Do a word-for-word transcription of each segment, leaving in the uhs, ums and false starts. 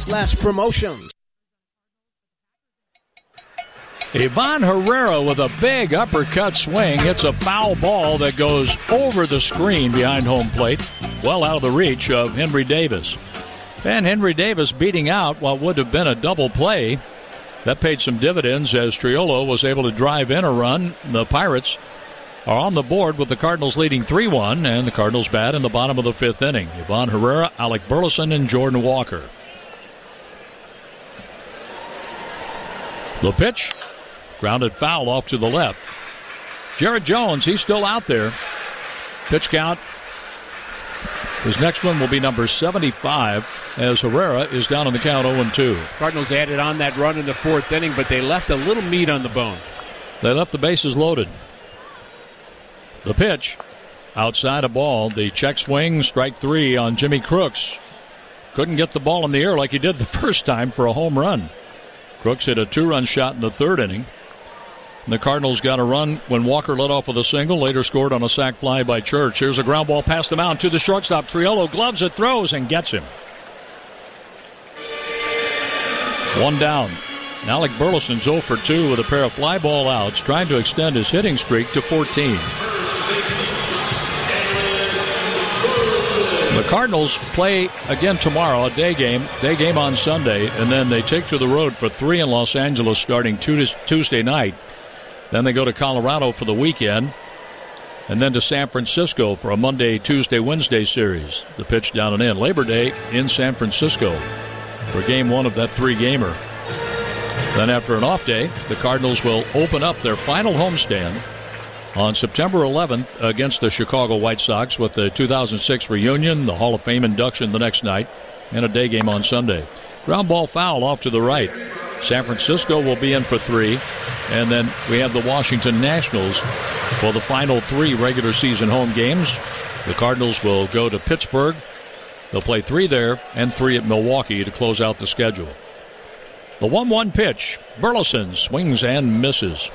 slash promotions. Ivan Herrera with a big uppercut swing. It's a foul ball that goes over the screen behind home plate, well out of the reach of Henry Davis. And Henry Davis beating out what would have been a double play. That paid some dividends as Triolo was able to drive in a run. The Pirates are on the board with the Cardinals leading three one, and the Cardinals bat in the bottom of the fifth inning. Ivan Herrera, Alec Burleson, and Jordan Walker. The pitch. Grounded foul off to the left. Jared Jones, he's still out there. Pitch count. His next one will be number seventy-five as Herrera is down on the count oh and two. Cardinals added on that run in the fourth inning, but they left a little meat on the bone. They left the bases loaded. The pitch. Outside a ball. The check swing, strike three on Jimmy Crooks. Couldn't get the ball in the air like he did the first time for a home run. Crooks hit a two-run shot in the third inning. The Cardinals got a run when Walker led off with a single, later scored on a sac fly by Church. Here's a ground ball past the mound to the shortstop. Triolo gloves it, throws, and gets him. One down. Alec Burleson's oh for two with a pair of fly ball outs, trying to extend his hitting streak to fourteen. The Cardinals play again tomorrow, a day game, day game on Sunday, and then they take to the road for three in Los Angeles starting Tuesday night. Then they go to Colorado for the weekend, and then to San Francisco for a Monday, Tuesday, Wednesday series. The pitch down and in. Labor Day in San Francisco for game one of that three-gamer. Then after an off day, the Cardinals will open up their final homestand on September eleventh against the Chicago White Sox with the two thousand six reunion, the Hall of Fame induction the next night, and a day game on Sunday. Ground ball foul off to the right. San Francisco will be in for three, and then we have the Washington Nationals for the final three regular season home games. The Cardinals will go to Pittsburgh. They'll play three there and three at Milwaukee to close out the schedule. The one one pitch. Burleson swings and misses.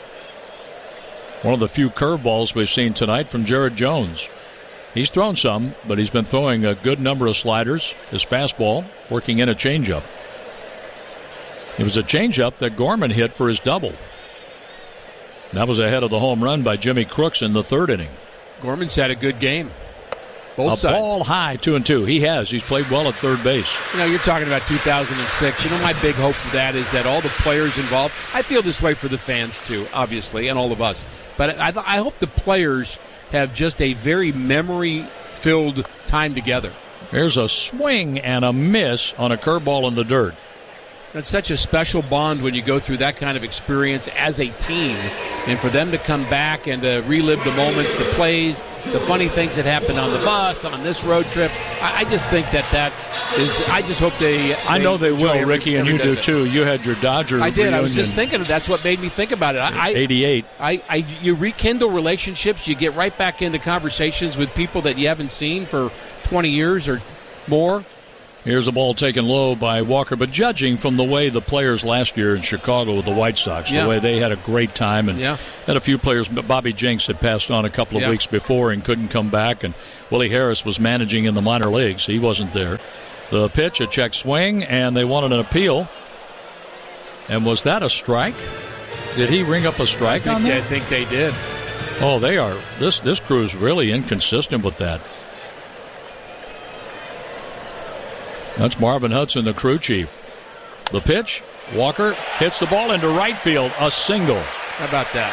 One of the few curveballs we've seen tonight from Jared Jones. He's thrown some, but he's been throwing a good number of sliders. His fastball working in a changeup. It was a changeup that Gorman hit for his double. That was ahead of the home run by Jimmy Crooks in the third inning. Gorman's had a good game. Both a sides. Ball high, two and two. He has. He's played well at third base. You know, you're talking about two thousand six. You know, my big hope for that is that all the players involved, I feel this way for the fans too, obviously, and all of us. But I, I hope the players have just a very memory-filled time together. There's a swing and a miss on a curveball in the dirt. It's such a special bond when you go through that kind of experience as a team. And for them to come back and to relive the moments, the plays, the funny things that happened on the bus, on this road trip, I, I just think that that is, I just hope they, they I know they will, every, Ricky, and you do it. too. You had your Dodger I did. reunion. I was just thinking, that's what made me think about it. I, eighty-eight. I, I, you rekindle relationships. You get right back into conversations with people that you haven't seen for twenty years or more. Here's a ball taken low by Walker, but judging from the way the players last year in Chicago with the White Sox, yeah. the way they had a great time, and yeah. had a few players, Bobby Jenks had passed on a couple of yeah. weeks before and couldn't come back, and Willie Harris was managing in the minor leagues. He wasn't there. The pitch, a check swing, and they wanted an appeal. And was that a strike? Did he ring up a strike I on think, that? I think they did. Oh, they are. This, this crew is really inconsistent with that. That's Marvin Hudson, the crew chief. The pitch, Walker hits the ball into right field, a single. How about that?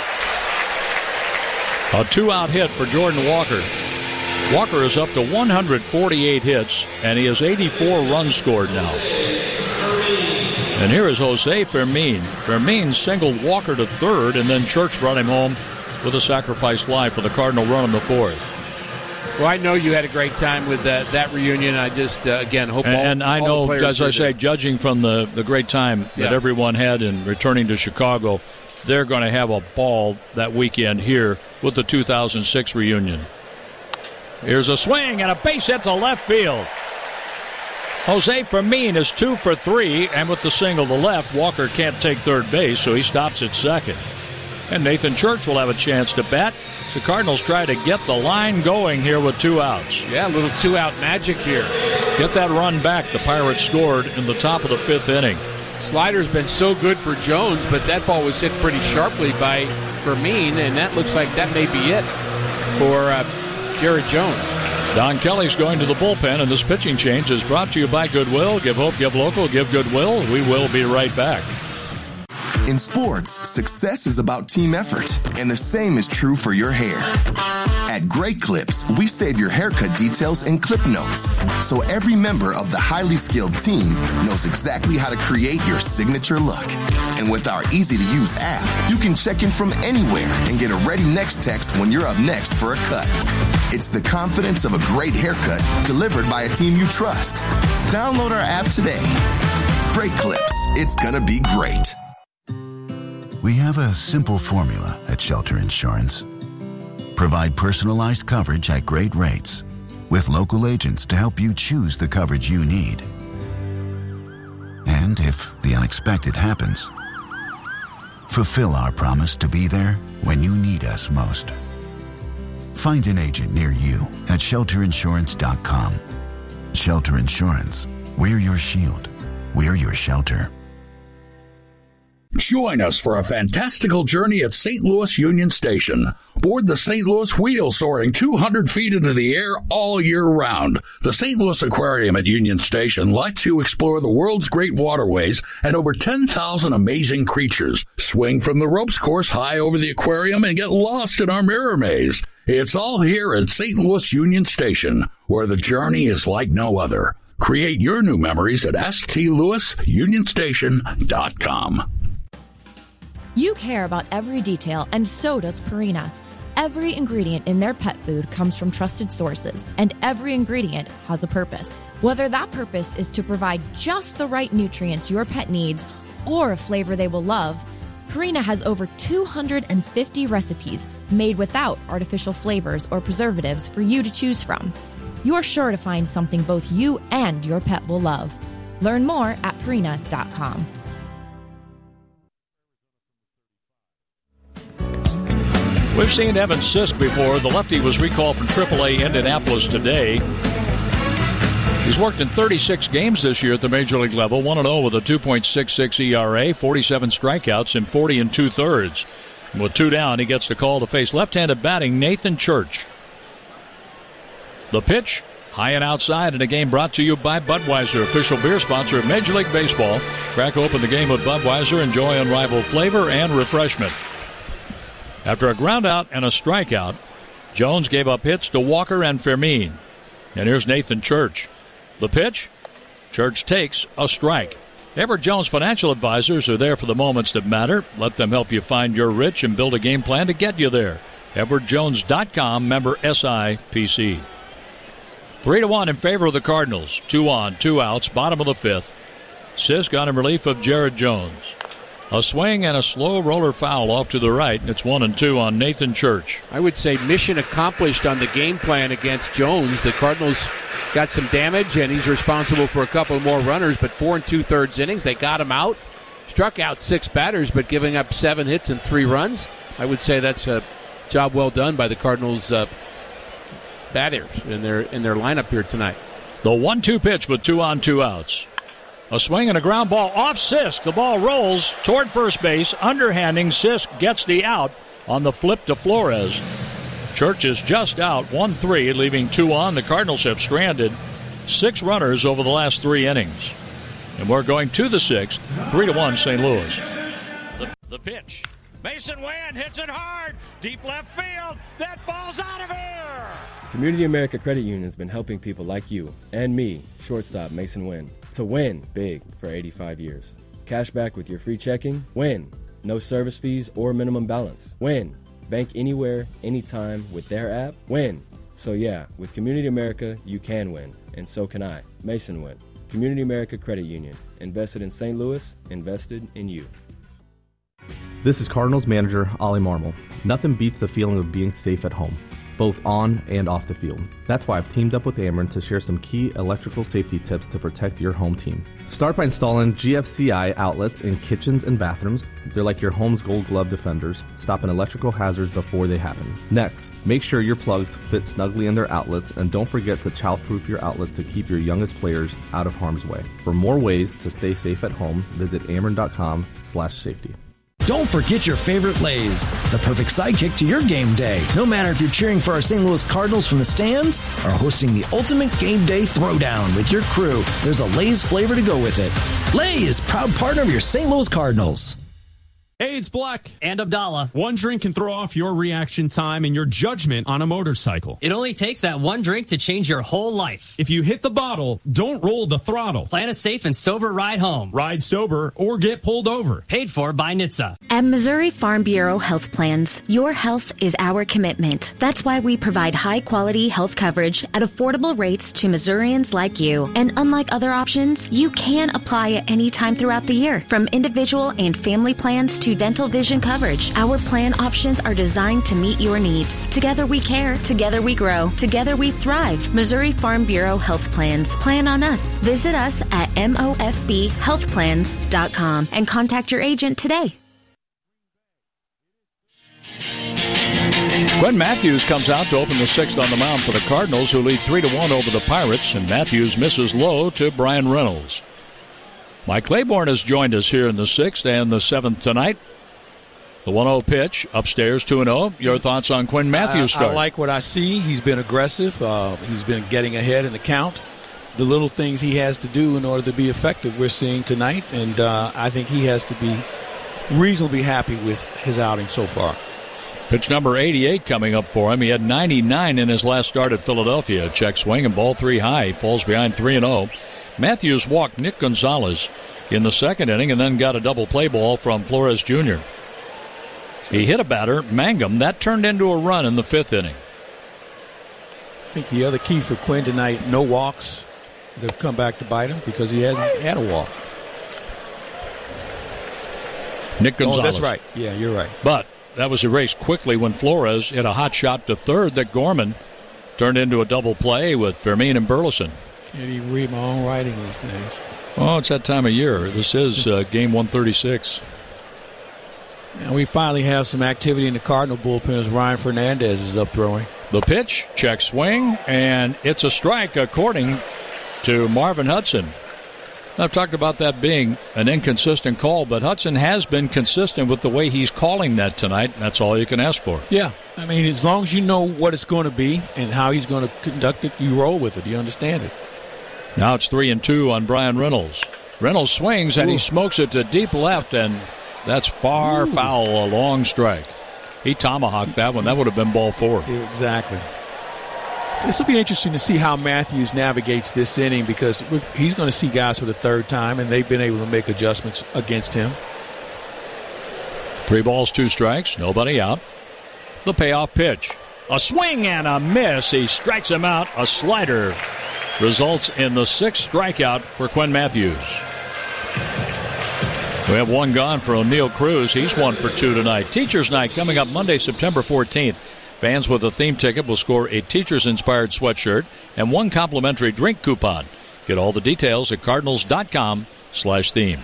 A two-out hit for Jordan Walker. Walker is up to one hundred forty-eight hits, and he has eighty-four runs scored now. And here is Jose Fermin. Fermin singled Walker to third, and then Church brought him home with a sacrifice fly for the Cardinal run in the fourth. Well, I know you had a great time with that, that reunion. I just, uh, again, hope and, all And I all know, as I say, judging from the, the great time that yeah. everyone had in returning to Chicago, they're going to have a ball that weekend here with the two thousand six reunion. Here's a swing and a base hit to left field. Jose Fermin is two for three, and with the single to left, Walker can't take third base, so he stops at second. And Nathan Church will have a chance to bat. The Cardinals try to get the line going here with two outs. Yeah, a little two-out magic here. get that run back. The Pirates scored in the top of the fifth inning. Slider's been so good for Jones, but that ball was hit pretty sharply by Fermin, and that looks like that may be it for uh, Jared Jones. Don Kelly's going to the bullpen, and this pitching change is brought to you by Goodwill. Give hope, give local, give Goodwill. We will be right back. In sports, success is about team effort, and the same is true for your hair. At Great Clips, we save your haircut details in clip notes, so every member of the highly skilled team knows exactly how to create your signature look. And with our easy-to-use app, you can check in from anywhere and get a ready next text when you're up next for a cut. It's the confidence of a great haircut delivered by a team you trust. Download our app today. Great Clips. It's gonna be great. We have a simple formula at Shelter Insurance. Provide personalized coverage at great rates with local agents to help you choose the coverage you need. And if the unexpected happens, fulfill our promise to be there when you need us most. Find an agent near you at shelter insurance dot com. Shelter Insurance. We're your shield. We're your shelter. Join us for a fantastical journey at Saint Louis Union Station. Board the Saint Louis Wheel soaring two hundred feet into the air all year round. The Saint Louis Aquarium at Union Station lets you explore the world's great waterways and over ten thousand amazing creatures. Swing from the ropes course high over the aquarium and get lost in our mirror maze. It's all here at Saint Louis Union Station, where the journey is like no other. Create your new memories at s t louis union station dot com. You care about every detail, and so does Purina. Every ingredient in their pet food comes from trusted sources, and every ingredient has a purpose. Whether that purpose is to provide just the right nutrients your pet needs or a flavor they will love, Purina has over two hundred fifty recipes made without artificial flavors or preservatives for you to choose from. You're sure to find something both you and your pet will love. Learn more at purina dot com. We've seen Evan Sisk before. The lefty was recalled from triple A Indianapolis today. He's worked in thirty-six games this year at the major league level, one and oh with a two point six six E R A, forty-seven strikeouts, and forty and two-thirds. With two down, he gets the call to face left-handed batting Nathan Church. The pitch, high and outside, in a game brought to you by Budweiser, official beer sponsor of Major League Baseball. Crack open the game with Budweiser. Enjoy unrivaled flavor and refreshment. After a groundout and a strikeout, Jones gave up hits to Walker and Fermin. And here's Nathan Church. The pitch, Church takes a strike. Edward Jones Financial Advisors are there for the moments that matter. Let them help you find your rich and build a game plan to get you there. edward jones dot com, member S I P C. Three to one in favor of the Cardinals. Two on, two outs, bottom of the fifth. Sisk on in relief of Jared Jones. A swing and a slow roller foul off to the right. It's one and two on Nathan Church. I would say mission accomplished on the game plan against Jones. The Cardinals got some damage, and he's responsible for a couple more runners, but four and two-thirds innings. They got him out. Struck out six batters, but giving up seven hits and three runs. I would say that's a job well done by the Cardinals' uh, batters in their, in their lineup here tonight. The one two pitch with two on, two outs. A swing and a ground ball off Sisk. The ball rolls toward first base. Underhanding, Sisk gets the out on the flip to Flores. Church is just out, one three, leaving two on. The Cardinals have stranded six runners over the last three innings. And we're going to the sixth, three to one Saint Louis. The, the pitch. Mason Wynn hits it hard. Deep left field. That ball's out of here. Community America Credit Union has been helping people like you and me, shortstop Mason Wynn, to win big for eighty-five years. Cash back with your free checking? Win. No service fees or minimum balance? Win. Bank anywhere, anytime with their app? Win. So yeah, with Community America, you can win, and so can I, Mason Wynn. Community America Credit Union. Invested in Saint Louis, invested in you. This is Cardinals manager Ollie Marmol. Nothing beats the feeling of being safe at home. both on and off the field. That's why I've teamed up with Ameren to share some key electrical safety tips to protect your home team. Start by installing G F C I outlets in kitchens and bathrooms. They're like your home's gold glove defenders, stopping electrical hazards before they happen. Next, make sure your plugs fit snugly in their outlets, and don't forget to childproof your outlets to keep your youngest players out of harm's way. For more ways to stay safe at home, visit ameren.com slash safety. Don't forget your favorite Lay's, the perfect sidekick to your game day. No matter if you're cheering for our Saint Louis Cardinals from the stands or hosting the ultimate game day throwdown with your crew, there's a Lay's flavor to go with it. Lay's, proud partner of your Saint Louis Cardinals. Hey, it's Black. And Abdallah. One drink can throw off your reaction time and your judgment on a motorcycle. It only takes that one drink to change your whole life. If you hit the bottle, don't roll the throttle. Plan a safe and sober ride home. Ride sober or get pulled over. Paid for by N H T S A. At Missouri Farm Bureau Health Plans, your health is our commitment. That's why we provide high-quality health coverage at affordable rates to Missourians like you. And unlike other options, you can apply at any time throughout the year. From individual and family plans to dental vision coverage, our plan options are designed to meet your needs. Together we care. Together we grow. Together we thrive. Missouri Farm Bureau Health Plans. Plan on us. Visit us at M O F B health plans dot com and contact your agent today. Quinn Matthews comes out to open the sixth on the mound for the Cardinals, who lead three to one over the Pirates, and Matthews misses low to Brian Reynolds. Mike Claiborne has joined us here in the sixth and the seventh tonight. The one oh pitch, upstairs two and oh. Your thoughts on Quinn Matthews' start? I, I like what I see. He's been aggressive. Uh, he's been getting ahead in the count. The little things he has to do in order to be effective we're seeing tonight, and uh, I think he has to be reasonably happy with his outing so far. Pitch number eighty-eight coming up for him. He had ninety-nine in his last start at Philadelphia. Check swing and ball three high. He falls behind three and oh. Matthews walked Nick Gonzalez in the second inning and then got a double play ball from Flores Junior He hit a batter, Mangum. That turned into a run in the fifth inning. I think the other key for Quinn tonight, no walks. They've come back to bite him because he hasn't had a walk. Nick Gonzalez. Oh, that's right. Yeah, you're right. But that was erased quickly when Flores hit a hot shot to third that Gorman turned into a double play with Fermin and Burleson. Can't even read my own writing these days. Oh, it's that time of year. This is uh, game one thirty-six. And we finally have some activity in the Cardinal bullpen as Ryan Fernandez is up throwing. The pitch, check swing, and it's a strike according to Marvin Hudson. I've talked about that being an inconsistent call, but Hudson has been consistent with the way he's calling that tonight. That's all you can ask for. Yeah, I mean, as long as you know what it's going to be and how he's going to conduct it, you roll with it. You understand it. Now it's three and two on Brian Reynolds. Reynolds swings, and Ooh. he smokes it to deep left, and that's far Ooh. foul, a long strike. He tomahawked that one. That would have been ball four. Yeah, exactly. This will be interesting to see how Matthews navigates this inning because he's going to see guys for the third time, and they've been able to make adjustments against him. Three balls, two strikes, nobody out. The payoff pitch. A swing and a miss. He strikes him out. A slider results in the sixth strikeout for Quinn Matthews. We have one gone for O'Neill Cruz. He's one for two tonight. Teacher's Night coming up Monday, September fourteenth. Fans with a theme ticket will score a teacher's-inspired sweatshirt and one complimentary drink coupon. Get all the details at cardinals.com slash theme.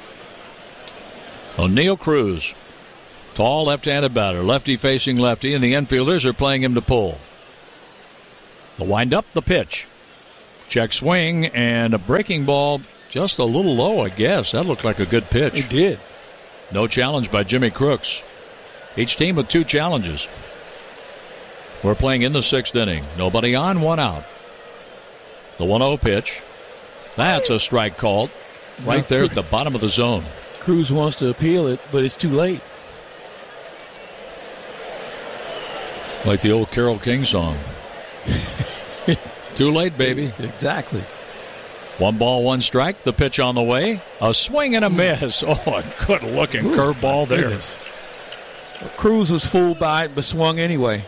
O'Neill Cruz, tall left-handed batter, lefty facing lefty, and the infielders are playing him to pull. The wind-up, the pitch. Check swing, and a breaking ball just a little low, I guess. That looked like a good pitch. It did. No challenge by Jimmy Crooks. Each team with two challenges. We're playing in the sixth inning. Nobody on, one out. The one oh pitch. That's a strike called right there at the bottom of the zone. Cruz wants to appeal it, but it's too late. Like the old Carole King song. Too late, baby. Exactly. One ball, one strike. The pitch on the way. A swing and a miss. Oh, a good-looking curveball there. Goodness. Cruz was fooled by it, but swung anyway.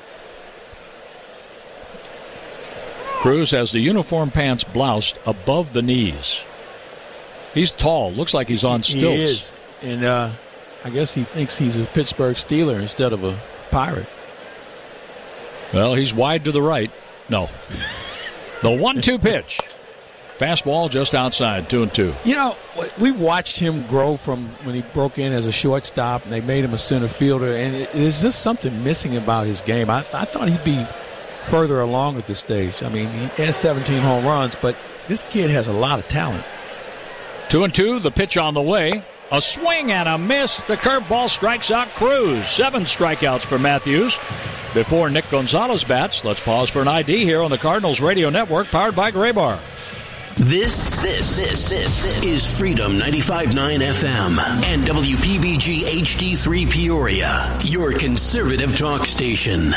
Cruz has the uniform pants bloused above the knees. He's tall. Looks like he's on stilts. He is. And uh, I guess he thinks he's a Pittsburgh Steeler instead of a Pirate. Well, he's wide to the right. No. The one two pitch. Fastball just outside, two and two. You know, we watched him grow from when he broke in as a shortstop, and they made him a center fielder, and it, there's just something missing about his game. I, I thought he'd be further along at this stage. I mean, he has seventeen home runs, but this kid has a lot of talent. Two and two, the pitch on the way. A swing and a miss. The curveball strikes out Cruz. Seven strikeouts for Matthews. Before Nick Gonzalez bats, let's pause for an I D here on the Cardinals Radio Network, powered by Graybar. This, this, this, this is Freedom ninety-five point nine F M and W P B G H D three Peoria, your conservative talk station.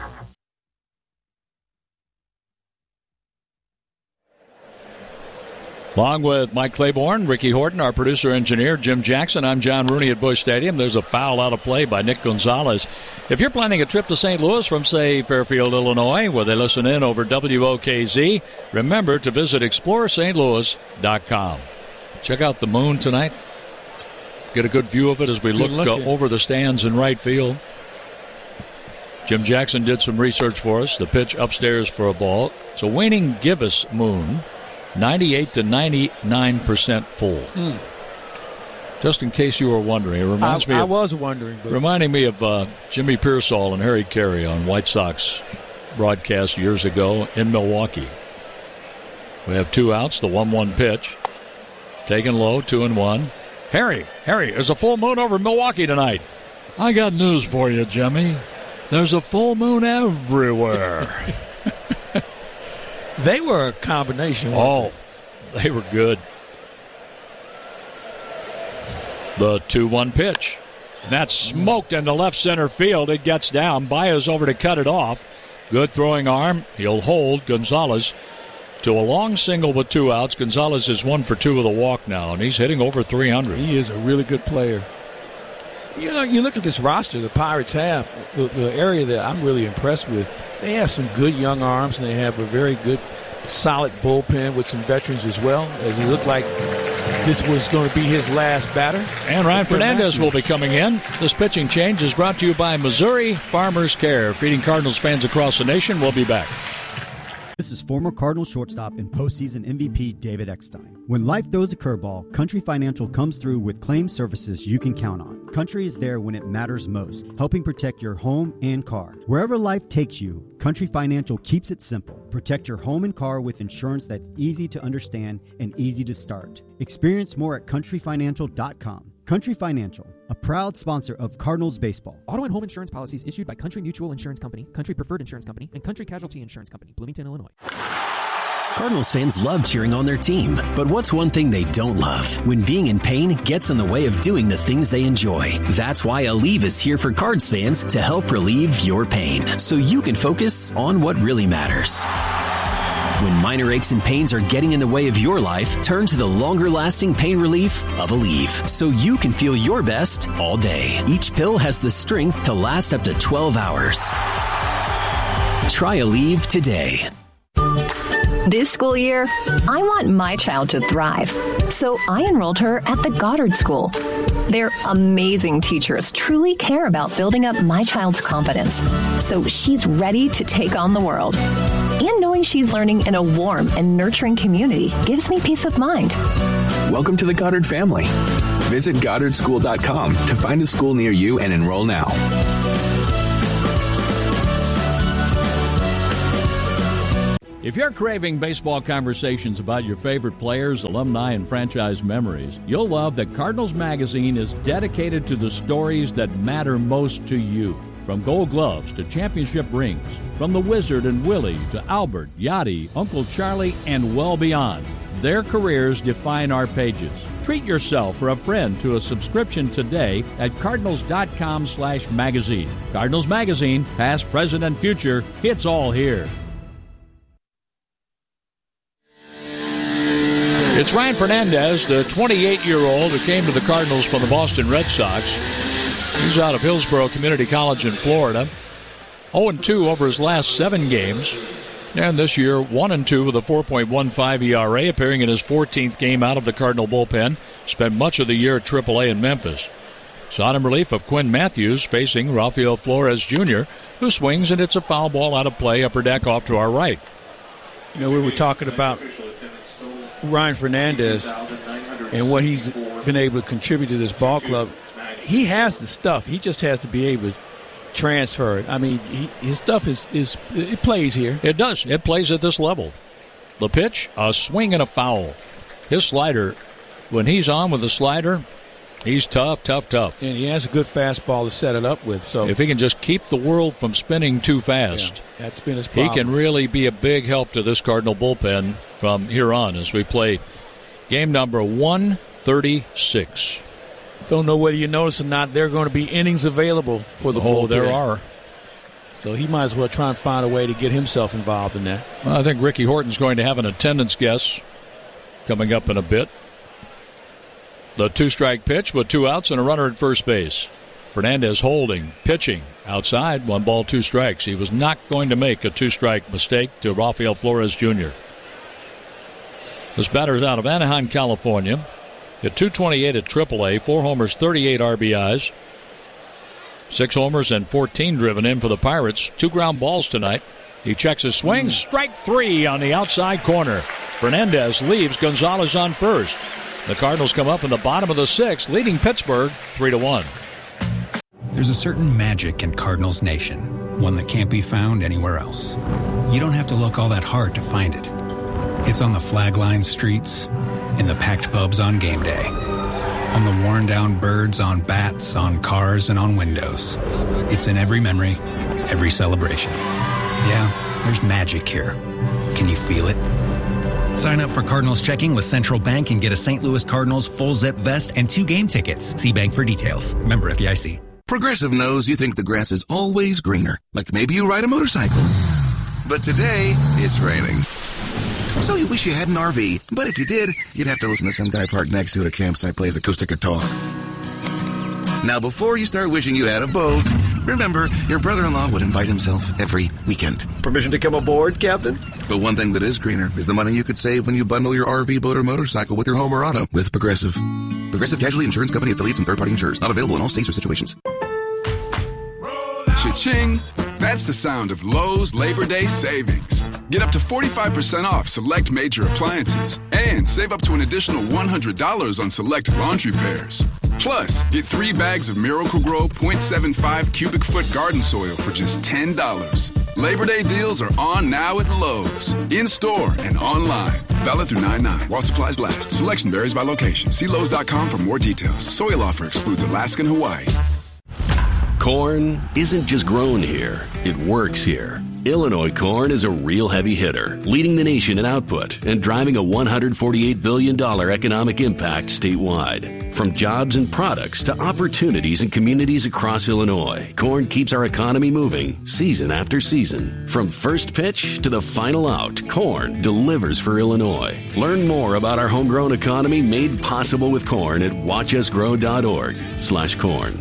Along with Mike Claiborne, Ricky Horton, our producer-engineer, Jim Jackson, I'm John Rooney at Busch Stadium. There's a foul out of play by Nick Gonzalez. If you're planning a trip to Saint Louis from, say, Fairfield, Illinois, where they listen in over W O K Z, remember to visit explore saint louis dot com. Check out the moon tonight. Get a good view of it as we look uh, over the stands in right field. Jim Jackson did some research for us. The pitch upstairs for a ball. It's a waning gibbous moon. ninety-eight to ninety-nine percent full. Hmm. Just in case you were wondering, it reminds I, me. I of, was wondering, but reminding me of uh, Jimmy Pearsall and Harry Carey on White Sox broadcast years ago in Milwaukee. We have two outs. The one-one pitch, taken low, two and one. Harry, Harry, there's a full moon over Milwaukee tonight. I got news for you, Jimmy. There's a full moon everywhere. They were a combination. Oh, they? they were good. The two one pitch. That's smoked into left center field. It gets down. Baez over to cut it off. Good throwing arm. He'll hold Gonzalez to a long single with two outs. Gonzalez is one for two with a walk now, and he's hitting over three hundred. He is a really good player. You know, you look at this roster the Pirates have, the, the area that I'm really impressed with. They have some good young arms, and they have a very good, solid bullpen with some veterans as well, as he looked like this was going to be his last batter. And Ryan Fernandez will be coming in. This pitching change is brought to you by Missouri Farmers Care, feeding Cardinals fans across the nation. We'll be back. This is former Cardinals shortstop and postseason M V P David Eckstein. When life throws a curveball, Country Financial comes through with claim services you can count on. Country is there when it matters most, helping protect your home and car. Wherever life takes you, Country Financial keeps it simple. Protect your home and car with insurance that's easy to understand and easy to start. Experience more at country financial dot com. Country Financial, a proud sponsor of Cardinals baseball. Auto and home insurance policies issued by Country Mutual Insurance Company, Country Preferred Insurance Company, and Country Casualty Insurance Company, Bloomington, Illinois. Cardinals fans love cheering on their team, but what's one thing they don't love? When being in pain gets in the way of doing the things they enjoy. That's why Aleve is here for Cards fans to help relieve your pain, so you can focus on what really matters. When minor aches and pains are getting in the way of your life, turn to the longer-lasting pain relief of Aleve, so you can feel your best all day. Each pill has the strength to last up to twelve hours. Try Aleve today. This school year, I want my child to thrive, so I enrolled her at the Goddard School. Their amazing teachers truly care about building up my child's confidence, so she's ready to take on the world. And knowing she's learning in a warm and nurturing community gives me peace of mind. Welcome to the Goddard family. Visit goddard school dot com to find a school near you and enroll now. If you're craving baseball conversations about your favorite players, alumni, and franchise memories, you'll love that Cardinals Magazine is dedicated to the stories that matter most to you. From Gold Gloves to championship rings, from the Wizard and Willie to Albert, Yachty, Uncle Charlie, and well beyond. Their careers define our pages. Treat yourself or a friend to a subscription today at cardinals.com slash magazine. Cardinals Magazine, past, present, and future, it's all here. It's Ryan Fernandez, the twenty-eight-year-old who came to the Cardinals from the Boston Red Sox. He's out of Hillsborough Community College in Florida. oh and two over his last seven games. And this year, one and two with a four point one five E R A, appearing in his fourteenth game out of the Cardinal bullpen. Spent much of the year at triple A in Memphis. Shot in relief of Quinn Matthews facing Rafael Flores Junior, who swings, and it's a foul ball out of play, upper deck off to our right. You know, we were talking about Ryan Fernandez and what he's been able to contribute to this ball club. He has the stuff. He just has to be able to transfer it. I mean, he, his stuff is, is it plays here. It does. It plays at this level. The pitch, a swing and a foul. His slider, when he's on with the slider, he's tough, tough, tough. And he has a good fastball to set it up with. So if he can just keep the world from spinning too fast, yeah, that's been his problem. He can really be a big help to this Cardinal bullpen from here on as we play game number one thirty-six. Don't know whether you notice or not, there are going to be innings available for the bullpen. Oh, there are. So he might as well try and find a way to get himself involved in that. Well, I think Ricky Horton's going to have an attendance guess coming up in a bit. The two-strike pitch with two outs and a runner at first base. Fernandez holding, pitching, outside, one ball, two strikes. He was not going to make a two-strike mistake to Rafael Flores Junior This batter is out of Anaheim, California. Hit two twenty-eight at triple A, four homers, thirty-eight R B Is. Six homers and fourteen driven in for the Pirates. Two ground balls tonight. He checks his swing. Mm. Strike three on the outside corner. Fernandez leaves Gonzalez on first. The Cardinals come up in the bottom of the sixth, leading Pittsburgh three to one. There's a certain magic in Cardinals Nation, one that can't be found anywhere else. You don't have to look all that hard to find it. It's on the flag-lined streets, in the packed pubs on game day, on the worn-down birds on bats, on cars, and on windows. It's in every memory, every celebration. Yeah, there's magic here. Can you feel it? Sign up for Cardinals checking with Central Bank and get a Saint Louis Cardinals full-zip vest and two game tickets. See Bank for details. Member F D I C. Progressive knows you think the grass is always greener, like maybe you ride a motorcycle. But today, it's raining. So you wish you had an R V, but if you did, you'd have to listen to some guy parked next to it at a campsite plays acoustic guitar. Now, before you start wishing you had a boat, remember, your brother-in-law would invite himself every weekend. Permission to come aboard, Captain? But one thing that is greener is the money you could save when you bundle your R V, boat, or motorcycle with your home or auto with Progressive. Progressive Casualty Insurance Company affiliates and third-party insurers. Not available in all states or situations. Cha-ching! That's the sound of Lowe's Labor Day savings. Get up to forty-five percent off select major appliances and save up to an additional one hundred dollars on select laundry pairs. Plus, get three bags of Miracle-Gro point seven five cubic foot garden soil for just ten dollars. Labor Day deals are on now at Lowe's, in-store and online. Valid through nine nine while supplies last. Selection varies by location. See Lowe's dot com for more details. Soil offer excludes Alaska and Hawaii. Corn isn't just grown here, it works here. Illinois corn is a real heavy hitter, leading the nation in output and driving a one hundred forty-eight billion dollars economic impact statewide. From jobs and products to opportunities in communities across Illinois, corn keeps our economy moving season after season. From first pitch to the final out, corn delivers for Illinois. Learn more about our homegrown economy made possible with corn at watch us grow dot org slash corn.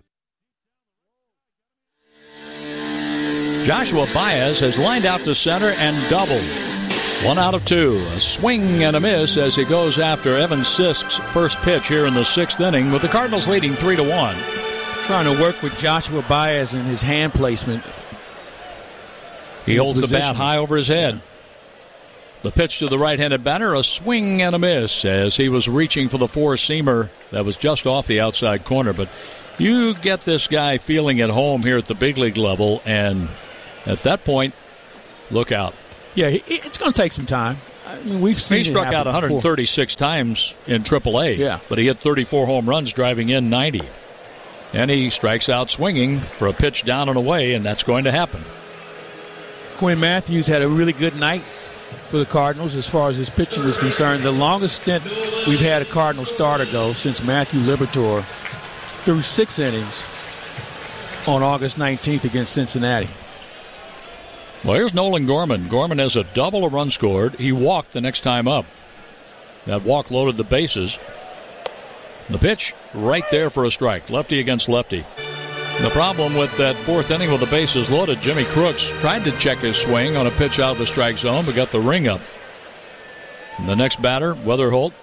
Joshua Baez has lined out to center and doubled. One out of two. A swing and a miss as he goes after Evan Sisk's first pitch here in the sixth inning, with the Cardinals leading three to one. Trying to work with Joshua Baez in his hand placement. He holds the bat high over his head. The pitch to the right-handed batter, a swing and a miss as he was reaching for the four-seamer that was just off the outside corner. But you get this guy feeling at home here at the big league level, and at that point, look out. Yeah, it's going to take some time. I mean, we've seen he struck out one hundred thirty-six before. times in triple A, yeah. but he hit thirty-four home runs, driving in ninety. And he strikes out swinging for a pitch down and away, and that's going to happen. Quinn Matthews had a really good night for the Cardinals as far as his pitching was concerned. The longest stint we've had a Cardinal starter go since Matthew Liberatore threw six innings on August nineteenth against Cincinnati. Well, here's Nolan Gorman. Gorman has a double, a run scored. He walked the next time up. That walk loaded the bases. The pitch right there for a strike. Lefty against lefty. The problem with that fourth inning with the bases loaded, Jimmy Crooks tried to check his swing on a pitch out of the strike zone, but got the ring up. And the next batter, Weatherholt,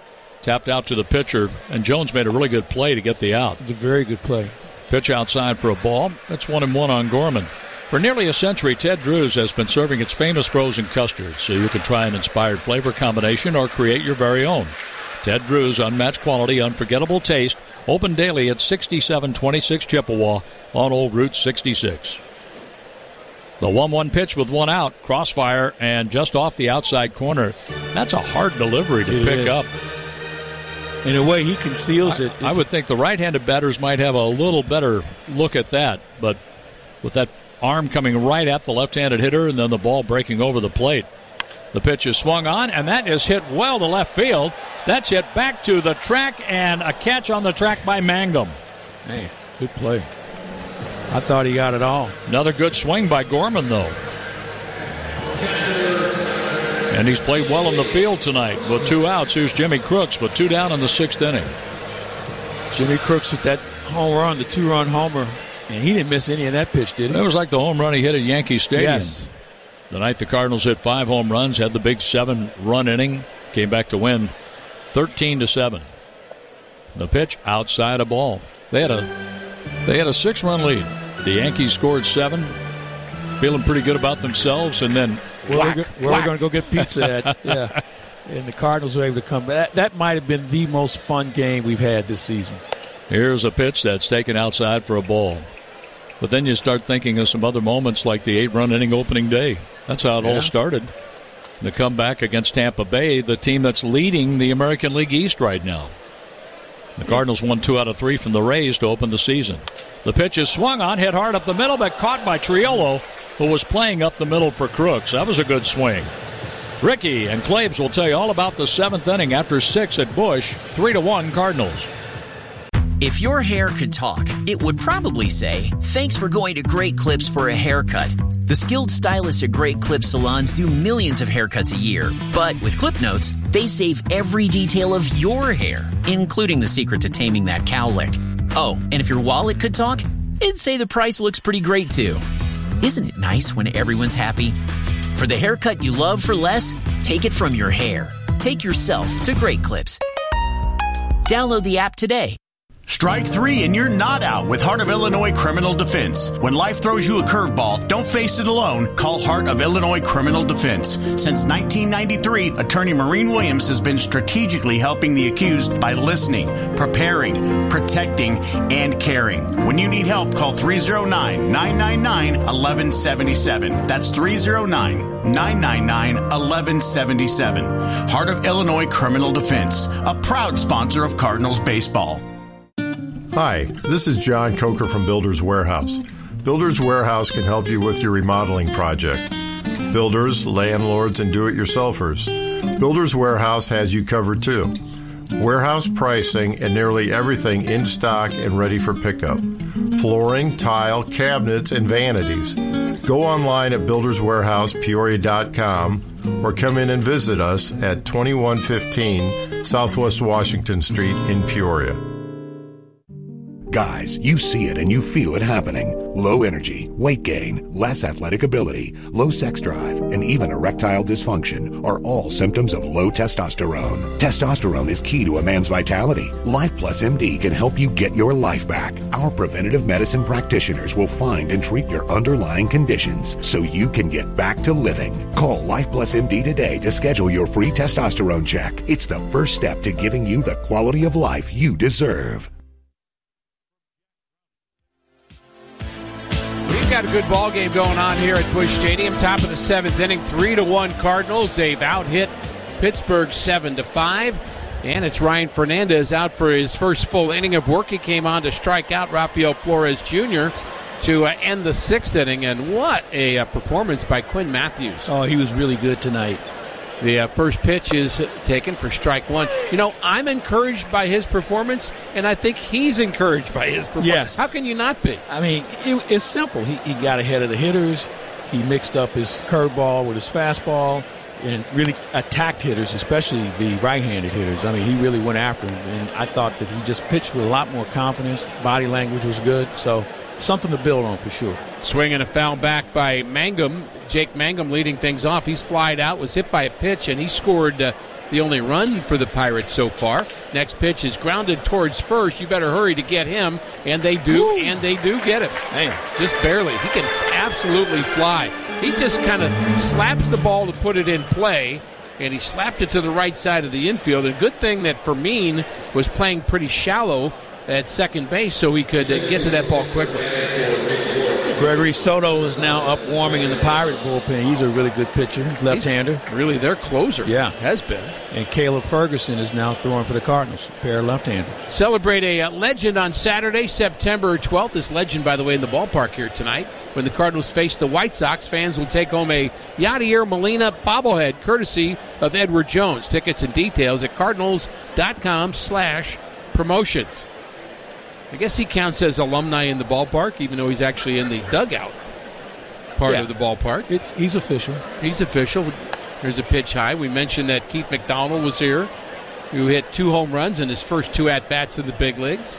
Tapped out to the pitcher, and Jones made a really good play to get the out. It's a very good play. Pitch outside for a ball. That's one and one on Gorman. For nearly a century, Ted Drewes has been serving its famous frozen custards, so you can try an inspired flavor combination or create your very own. Ted Drewes, unmatched quality, unforgettable taste. Open daily at sixty-seven twenty-six Chippewa on Old Route sixty-six. The one one pitch with one out, crossfire, and just off the outside corner. That's a hard delivery to it pick is. up. In a way, he conceals I, it. I would think the right-handed batters might have a little better look at that, but with that arm coming right at the left-handed hitter and then the ball breaking over the plate. The pitch is swung on, and that is hit well to left field. That's hit back to the track, and a catch on the track by Mangum. Man, good play. I thought he got it all. Another good swing by Gorman, though. And he's played well in the field tonight with two outs. Here's Jimmy Crooks with two down in the sixth inning. Jimmy Crooks with that home run, the two-run homer, and he didn't miss any of that pitch, did he? That was like the home run he hit at Yankee Stadium. Yes. The night the Cardinals hit five home runs, had the big seven-run inning, came back to win thirteen to seven. The pitch outside a ball. They had a they had a six-run lead. The Yankees scored seven, feeling pretty good about themselves, and then Where whack, we're, where whack. we're going to go get pizza at. Yeah. And the Cardinals were able to come back. That, that might have been the most fun game we've had this season. Here's a pitch that's taken outside for a ball. But then you start thinking of some other moments like the eight-run inning opening day. That's how it Yeah. all started. The comeback against Tampa Bay, the team that's leading the American League East right now. The Cardinals won two out of three from the Rays to open the season. The pitch is swung on, hit hard up the middle, but caught by Triolo, who was playing up the middle for Crooks. That was a good swing. Ricky and Claves will tell you all about the seventh inning after six at Busch. Three to one Cardinals. If your hair could talk, it would probably say, "Thanks for going to Great Clips for a haircut." The skilled stylists at Great Clips salons do millions of haircuts a year. But with Clip Notes, they save every detail of your hair, including the secret to taming that cowlick. Oh, and if your wallet could talk, it'd say the price looks pretty great too. Isn't it nice when everyone's happy? For the haircut you love for less, take it from your hair. Take yourself to Great Clips. Download the app today. Strike three and you're not out with Heart of Illinois Criminal Defense. When life throws you a curveball, don't face it alone. Call Heart of Illinois Criminal Defense. Since nineteen ninety-three, attorney Maureen Williams has been strategically helping the accused by listening, preparing, protecting, and caring. When you need help, call three oh nine, nine nine nine, one one seven seven. That's three oh nine, nine nine nine, one one seven seven. Heart of Illinois Criminal Defense, a proud sponsor of Cardinals baseball. Hi, this is John Coker from Builders Warehouse. Builders Warehouse can help you with your remodeling project. Builders, landlords, and do-it-yourselfers. Builders Warehouse has you covered too. Warehouse pricing and nearly everything in stock and ready for pickup. Flooring, tile, cabinets, and vanities. Go online at builders warehouse peoria dot com or come in and visit us at twenty-one fifteen Southwest Washington Street in Peoria. Guys, you see it and you feel it happening. Low energy, weight gain, less athletic ability, low sex drive, and even erectile dysfunction are all symptoms of low testosterone. Testosterone is key to a man's vitality. Life Plus M D can help you get your life back. Our preventative medicine practitioners will find and treat your underlying conditions so you can get back to living. Call Life Plus M D today to schedule your free testosterone check. It's the first step to giving you the quality of life you deserve. We've got a good ball game going on here at Busch Stadium. Top of the seventh inning, three to one Cardinals. They've out hit Pittsburgh seven to five, and it's Ryan Fernandez out for his first full inning of work. He came on to strike out Rafael Flores Junior to uh, end the sixth inning, and what a uh, performance by Quinn Matthews. Oh, he was really good tonight. The uh, first pitch is taken for strike one. You know, I'm encouraged by his performance, and I think he's encouraged by his performance. Yes. How can you not be? I mean, it, it's simple. He, he got ahead of the hitters. He mixed up his curveball with his fastball and really attacked hitters, especially the right-handed hitters. I mean, he really went after them, and I thought that he just pitched with a lot more confidence. Body language was good, so something to build on for sure. Swing and a foul back by Mangum. Jake Mangum leading things off. He's flied out, was hit by a pitch, and he scored uh, the only run for the Pirates so far. Next pitch is grounded towards first. You better hurry to get him, and they do, Woo. and they do get him. Man. Just barely. He can absolutely fly. He just kind of slaps the ball to put it in play, and he slapped it to the right side of the infield. And good thing that Fermin was playing pretty shallow at second base so he could uh, get to that ball quickly. Gregory Soto is now up warming in the Pirate bullpen. He's a really good pitcher, left-hander. He's really their closer. Yeah. Has been. And Caleb Ferguson is now throwing for the Cardinals, a pair of left-handers. Celebrate a uh, legend on Saturday, September twelfth. This legend, by the way, in the ballpark here tonight. When the Cardinals face the White Sox, fans will take home a Yadier Molina bobblehead, courtesy of Edward Jones. Tickets and details at cardinals.com slash promotions. I guess he counts as alumni in the ballpark, even though he's actually in the dugout part yeah. of the ballpark. It's He's official. He's official. There's a pitch high. We mentioned that Keith McDonald was here, who hit two home runs in his first two at-bats in the big leagues.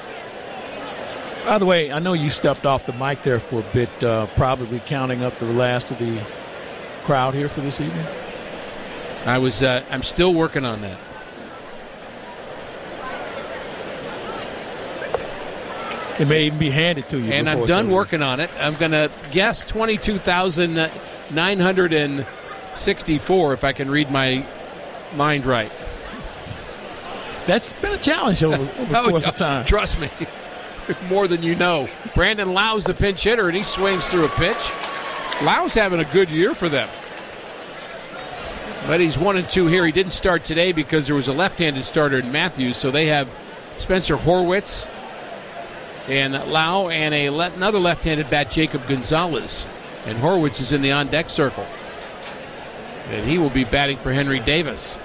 By the way, I know you stepped off the mic there for a bit, uh, probably counting up the last of the crowd here for this evening. I was. Uh, I'm still working on that. It may even be handed to you. And I'm done working on it. I'm going to guess twenty-two thousand nine hundred sixty-four if I can read my mind right. That's been a challenge over, over the oh, course of time. Trust me. More than you know. Brandon Lau's the pinch hitter, and he swings through a pitch. Lau's having a good year for them. But he's one and two here. He didn't start today because there was a left-handed starter in Matthews, so they have Spencer Horwitz and Lau and a le- another left-handed bat, Jacob Gonzalez. And Horwitz is in the on-deck circle. And he will be batting for Henry Davis.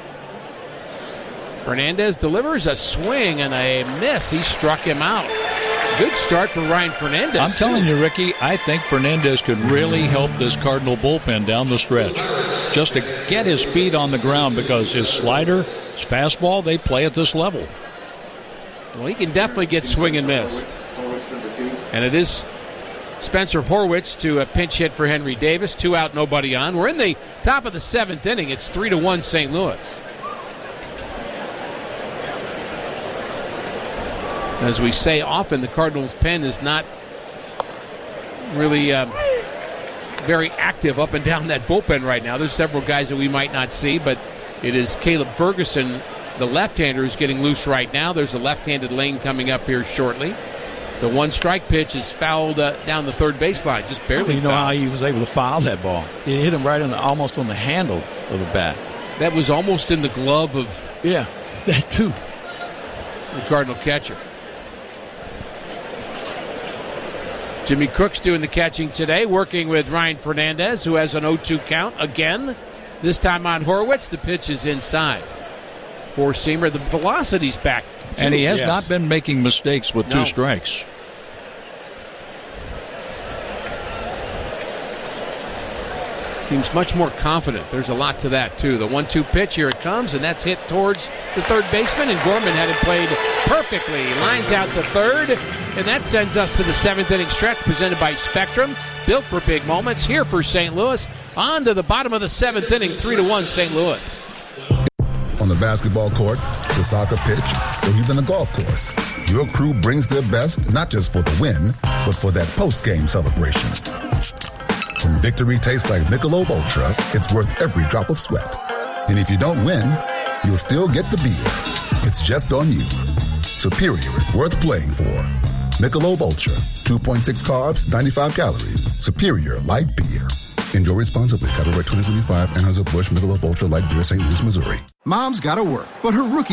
Fernandez delivers a swing and a miss. He struck him out. Good start for Ryan Fernandez. I'm telling too. you, Ricky, I think Fernandez could really help this Cardinal bullpen down the stretch. Just to get his feet on the ground, because his slider, his fastball, they play at this level. Well, he can definitely get swing and miss. And it is Spencer Horwitz to a pinch hit for Henry Davis. Two out, nobody on. We're in the top of the seventh inning. It's three to one Saint Louis. As we say often, the Cardinals' pen is not really um, very active up and down that bullpen right now. There's several guys that we might not see, but it is Caleb Ferguson, the left-hander, who's getting loose right now. There's a left-handed lane coming up here shortly. The one-strike pitch is fouled uh, down the third baseline, just barely. You know fouled. how he was able to foul that ball? It hit him right on the, almost on the handle of the bat. That was almost in the glove of yeah, that too. The Cardinal catcher. Jimmy Cook's doing the catching today, working with Ryan Fernandez, who has an oh two count again. This time on Horwitz, the pitch is inside. Four-seamer, the velocity's back. Too. And he has yes. not been making mistakes with no. two strikes. Seems much more confident. There's a lot to that, too. The one two pitch, here it comes, and that's hit towards the third baseman, and Gorman had it played perfectly. Lines out the third, and that sends us to the seventh inning stretch presented by Spectrum. Built for big moments, here for Saint Louis. On to the bottom of the seventh inning, three to one Saint Louis. On the basketball court, the soccer pitch, or even the golf course, your crew brings their best not just for the win, but for that post-game celebration. When victory tastes like Michelob Ultra, it's worth every drop of sweat. And if you don't win, you'll still get the beer. It's just on you. Superior is worth playing for. Michelob Ultra, two point six carbs, ninety-five calories. Superior light beer. Enjoy responsibly. Copyright twenty twenty-five. Anheuser-Busch Michelob Ultra Light Beer, Saint Louis, Missouri. Mom's gotta work, but her rookie